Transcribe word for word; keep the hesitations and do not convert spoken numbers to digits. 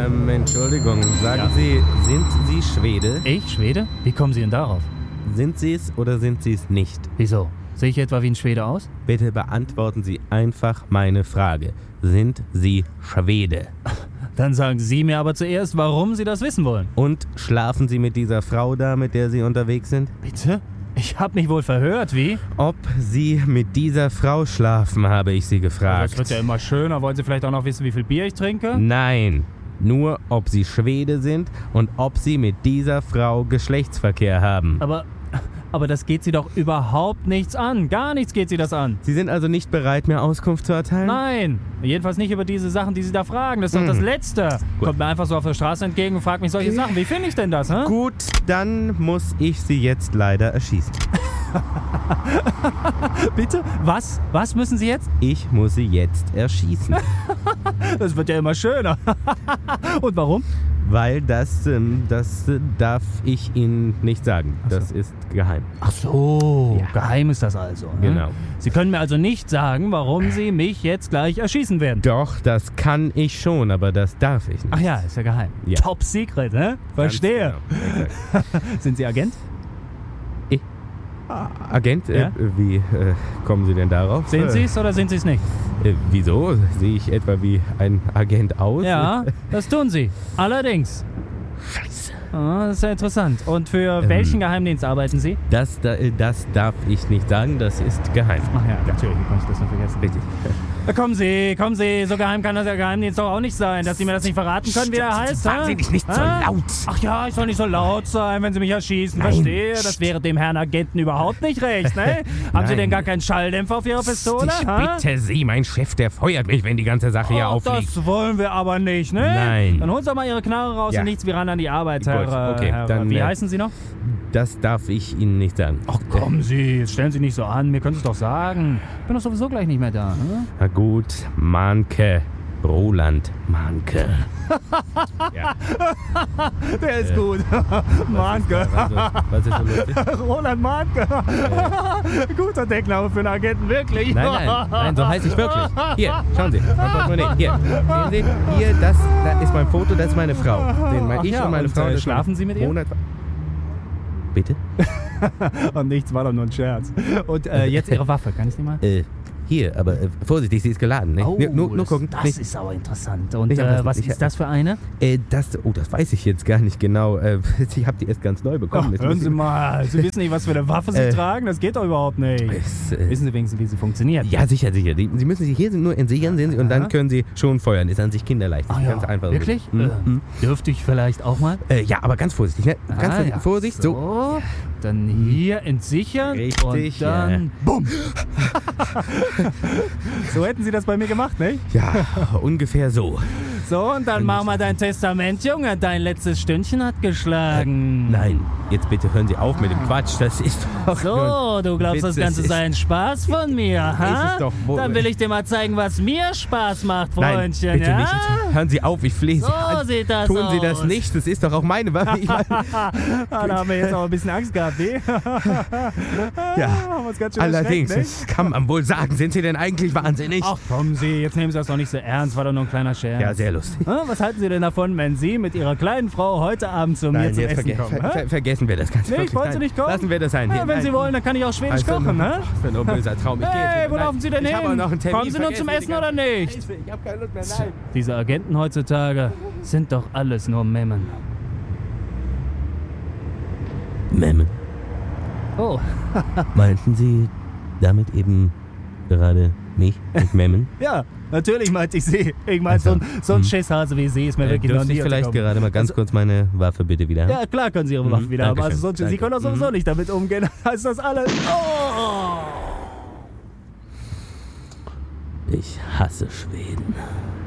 Ähm, Entschuldigung, sagen Ja. Sie, sind Sie Schwede? Ich, Schwede? Wie kommen Sie denn darauf? Sind Sie es oder sind Sie es nicht? Wieso? Sehe ich etwa wie ein Schwede aus? Bitte beantworten Sie einfach meine Frage. Sind Sie Schwede? Dann sagen Sie mir aber zuerst, warum Sie das wissen wollen. Und schlafen Sie mit dieser Frau da, mit der Sie unterwegs sind? Bitte? Ich habe mich wohl verhört, wie? Ob Sie mit dieser Frau schlafen, habe ich Sie gefragt. Das wird ja immer schöner. Wollen Sie vielleicht auch noch wissen, wie viel Bier ich trinke? Nein, nur ob Sie Schwede sind und ob Sie mit dieser Frau Geschlechtsverkehr haben. Aber, aber das geht Sie doch überhaupt nichts an. Gar nichts geht Sie das an. Sie sind also nicht bereit, mir Auskunft zu erteilen? Nein, jedenfalls nicht über diese Sachen, die Sie da fragen. Das ist doch das Letzte. Gut. Kommt mir einfach so auf der Straße entgegen und fragt mich solche Sachen. Wie finde ich denn das, hä? Gut, dann muss ich Sie jetzt leider erschießen. Bitte? Was? Was müssen Sie jetzt? Ich muss Sie jetzt erschießen. Das wird ja immer schöner. Und warum? Weil das, ähm, das äh, darf ich Ihnen nicht sagen. Ach so. Das ist geheim. Ach so, Ja. geheim ist das also. Ne? Genau. Sie können mir also nicht sagen, warum Sie mich jetzt gleich erschießen werden. Doch, das kann ich schon, aber das darf ich nicht. Ach ja, ist ja geheim. Ja. Top Secret, ne? Verstehe. Ganz genau. Sind Sie Agent? Ich? Agent? Ja? Äh, wie äh, kommen Sie denn darauf? Sind Äh, Sie es oder sind Sie es nicht? Äh, wieso? Sehe ich etwa wie ein Agent aus? Ja, das tun Sie. Allerdings. Scheiße. Ah, das ist ja interessant. Und für Ähm. welchen Geheimdienst arbeiten Sie? Das, da, äh, das darf ich nicht sagen, das ist geheim. Ach ja, natürlich, wie konnte ich das noch vergessen? Richtig. Da kommen Sie, kommen Sie, so geheim kann das der Geheimdienst doch auch nicht sein, dass Sie mir das nicht verraten können, wie er heißt. wahnsinnig, nicht so Ah? laut. Ach ja, ich soll nicht so laut sein, wenn Sie mich erschießen. Nein. Verstehe, das wäre dem Herrn Agenten überhaupt nicht recht, ne? Haben Sie Nein. denn gar keinen Schalldämpfer auf Ihrer Pistole? Ich ha? bitte Sie, mein Chef, der feuert mich, wenn die ganze Sache hier Oh, auffliegt. das wollen wir aber nicht, ne? Nein. Dann holen Sie doch mal Ihre Knarre raus Ja. und nichts wie ran an die Arbeit, Gut, Herr. okay, Herr dann, wie äh, heißen Sie noch? Das darf ich Ihnen nicht sagen. Ach kommen Sie, jetzt stellen Sie nicht so an, mir können Sie es doch sagen. Ich bin doch sowieso gleich nicht mehr da. Hm? Na gut, Mahnke. Roland Mahnke. Ja. Der ist gut. Mahnke. Also, was ist so lustig? Roland Mahnke. Guter Deckname für einen Agenten, wirklich. Nein, nein, nein, so heiße ich wirklich. Hier, schauen Sie. Mein Portemonnaie. Hier, sehen Sie? Hier, das, das ist mein Foto, das ist meine Frau. Sehen mal, Ach ich ja, und meine und, Frau. äh, das ist schlafen mein Sie mit ihr? Monat- Bitte? Und nichts war doch nur ein Scherz. Und äh, jetzt Ihre Waffe, kann ich die mal? Äh, hier, aber äh, vorsichtig, sie ist geladen. Ne? Oh, nur, nur, nur das, gucken. das Nicht- ist aber interessant. Und Nicht äh, anfassen, was nicht- ist das für eine? Äh, das, oh, das weiß ich jetzt gar nicht genau. Äh, ich habe die erst ganz neu bekommen. Ach, Jetzt hören muss Sie ich- mal, Sie wissen nicht, was für eine Waffe Sie Äh, tragen? Das geht doch überhaupt nicht. Es, äh, Wissen Sie wenigstens, wie sie funktioniert? Ja, sicher, sicher. Die, sie müssen sich hier nur entsichern, sehen Sie, und Aha. dann können Sie schon feuern. Ist an sich kinderleicht. Das Ach ist ja, ganz einfach. wirklich? Mhm. Äh, Mhm. Dürfte ich vielleicht auch mal? Äh, ja, aber ganz vorsichtig. Ne? Ganz Ah, vorsichtig. ja. Vorsicht, so. So, dann hier entsichern Richtig, und dann ja. bumm. So hätten Sie das bei mir gemacht, ne? Ja, ungefähr so. So, und dann mach mal dein Testament, Junge. Dein letztes Stündchen hat geschlagen. Nein, jetzt bitte hören Sie auf mit dem Quatsch. Das ist doch nur So, du glaubst, Witz, das das Ganze ist- sei ein Spaß von mir, ha? Ist es doch wohl. Dann will ich dir mal zeigen, was mir Spaß macht, Nein, Freundchen, bitte ja? nicht. Jetzt hören Sie auf, ich flehe Sie So an. sieht das Tun aus. Sie das nicht, das ist doch auch meine Waffe. Ich meine, Ah, da haben wir jetzt aber ein bisschen Angst gehabt, wie? ja, Haben wir uns ganz schön allerdings, erschreckt, das kann man wohl sagen. Sind Sie denn eigentlich wahnsinnig? ne? Ach, kommen Sie, jetzt nehmen Sie das doch nicht so ernst, war doch nur ein kleiner Scherz. Ja, sehr lustig. Ah, Was halten Sie denn davon, wenn Sie mit Ihrer kleinen Frau heute Abend zu mir Nein, zum jetzt Essen verge kommen? ver hä? ver vergessen wir das Ganze. Nee, wirklich. wollen Sie Nein, nicht kommen? Lassen wir das sein. Ja, Hier. wenn Nein. Sie wollen, dann kann ich auch Schwedisch Also, kochen, ne? Das ist ein böser Traum. Ich gehe Hey, jetzt. wo Nein, laufen Sie denn ich hin? habe auch noch einen Termin. Kommen Sie nur zum Vergessen Essen Sie oder die nicht? ganze- Ich habe keine Lust mehr. Nein. Diese Agenten heutzutage sind doch alles nur Memmen. Memmen. Oh, Meinten Sie damit eben gerade mich mit Memmen? ja, natürlich meinte ich Sie. Ich meinte, so ein, so ein Hm. Schisshase wie Sie ist mir Äh, wirklich noch dürfte nie ich vielleicht untergekommen. gerade mal ganz kurz meine Waffe bitte wieder haben? Ja, klar können Sie Ihre Mhm, Waffe wieder haben. Dankeschön, Also sonst, Sie danke. können doch sowieso Mhm. nicht damit umgehen. Heißt das alles. Oh! Ich hasse Schweden.